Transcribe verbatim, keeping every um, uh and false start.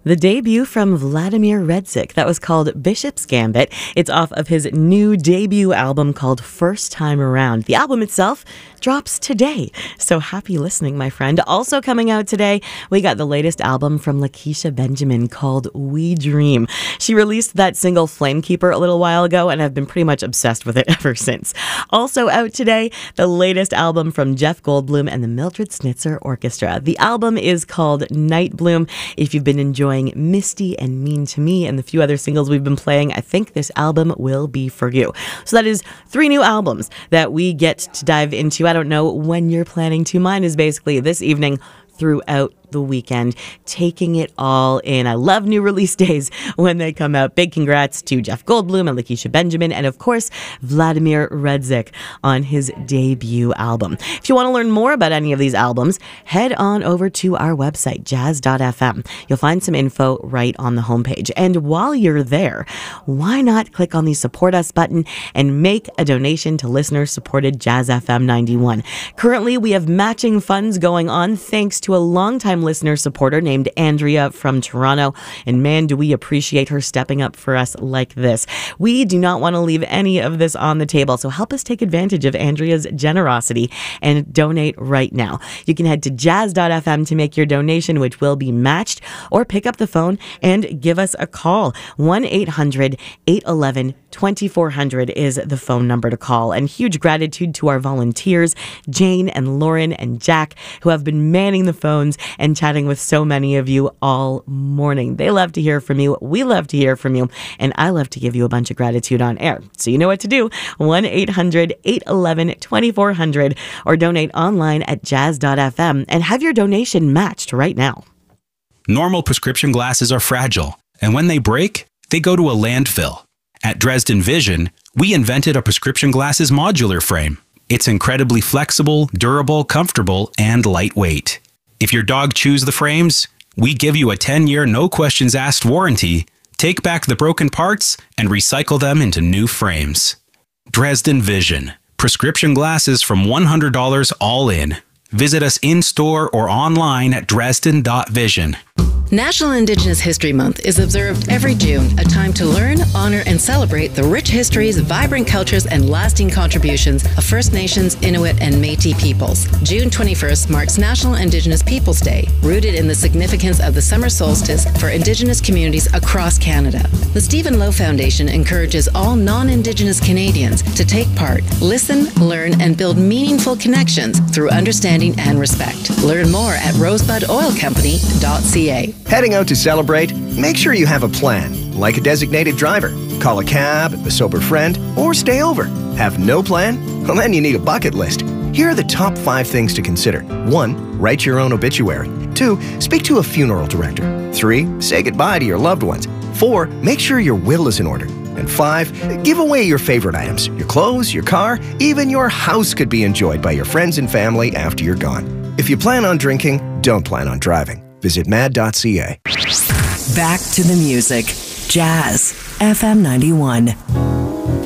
The debut from Vladimir Redzik, that was called Bishop's Gambit. It's off of his new debut album called First Time Around. The album itself drops today, so happy listening, my friend. Also coming out today, we got the latest album from Lakeisha Benjamin called We Dream. She released that single Flamekeeper a little while ago, and I've been pretty much obsessed with it ever since. Also out today, the latest album from Jeff Goldblum and the Mildred Snitzer Orchestra. The album is called Night Bloom. If you've been enjoying Misty and Mean to Me and the few other singles we've been playing, I think this album will be for you. So that is three new albums that we get to dive into. I don't know when you're planning to. Mine is basically this evening throughout the weekend, taking it all in. I love new release days when they come out. Big congrats to Jeff Goldblum and Lakeisha Benjamin, and of course, Vladimir Redzik on his debut album. If you want to learn more about any of these albums, head on over to our website, jazz dot f m. You'll find some info right on the homepage. And while you're there, why not click on the Support Us button and make a donation to listener-supported Jazz F M ninety-one. Currently, we have matching funds going on thanks to a longtime listener supporter named Andrea from Toronto. And man, do we appreciate her stepping up for us like this. We do not want to leave any of this on the table, so help us take advantage of Andrea's generosity and donate right now. You can head to jazz dot f m to make your donation, which will be matched, or pick up the phone and give us a call. one eight hundred eight one one twenty-four hundred is the phone number to call. And huge gratitude to our volunteers, Jane and Lauren and Jack, who have been manning the phones and chatting with so many of you all morning. They love to hear from you. We love to hear from you. And I love to give you a bunch of gratitude on air. So you know what to do. one eight hundred eight one one twenty-four hundred or donate online at jazz dot f m and have your donation matched right now. Normal prescription glasses are fragile, and when they break, they go to a landfill. At Dresden Vision, we invented a prescription glasses modular frame. It's incredibly flexible, durable, comfortable, and lightweight. If your dog chews the frames, we give you a ten-year no-questions-asked warranty, take back the broken parts, and recycle them into new frames. Dresden Vision. Prescription glasses from one hundred dollars all in. Visit us in-store or online at dresden dot vision. National Indigenous History Month is observed every June, a time to learn, honor, and celebrate the rich histories, vibrant cultures, and lasting contributions of First Nations, Inuit, and Métis peoples. June twenty-first marks National Indigenous Peoples Day, rooted in the significance of the summer solstice for Indigenous communities across Canada. The Stephen Lowe Foundation encourages all non-Indigenous Canadians to take part, listen, learn, and build meaningful connections through understanding and respect. Learn more at rosebud oil company dot c a. Heading out to celebrate? Make sure you have a plan, like a designated driver. Call a cab, a sober friend, or stay over. Have no plan? Well, then you need a bucket list. Here are the top five things to consider. One, write your own obituary. Two, speak to a funeral director. Three, say goodbye to your loved ones. Four, make sure your will is in order. And five, give away your favorite items. Your clothes, your car, even your house could be enjoyed by your friends and family after you're gone. If you plan on drinking, don't plan on driving. Visit mad dot c a. Back to the music. Jazz F M ninety-one.